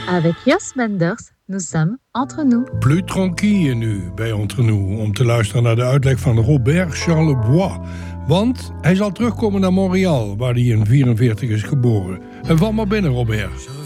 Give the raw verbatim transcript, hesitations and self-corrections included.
Avec Jos Menders, nous sommes Entre Nous. Plus tranquille nu bij Entre Nous, om te luisteren naar de uitleg van Robert Charlebois. Want hij zal terugkomen naar Montreal, waar hij in vierenveertig is geboren. En val maar binnen, Robert.